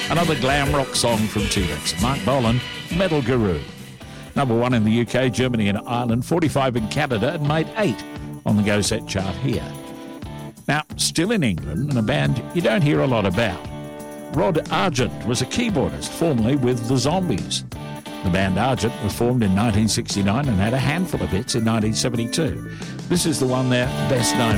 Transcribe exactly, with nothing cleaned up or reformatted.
Another glam rock song from T-Rex. Mark Bolan, Metal Guru. Number one in the U K, Germany and Ireland, forty-five in Canada, and made eight on the Go Set chart here. Now, still in England, and a band you don't hear a lot about. Rod Argent was a keyboardist, formerly with The Zombies. The band Argent was formed in nineteen sixty-nine and had a handful of hits in nineteen seventy-two. This is the one they're best known